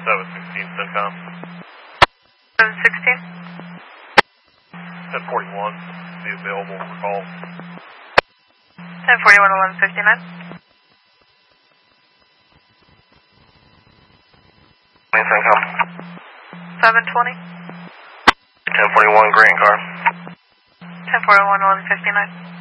716 CENTCOM. 716? 1041, be available for call. 1041, 1159. CENTCOM. 720? 1041 Grant Car. 1041, 1159.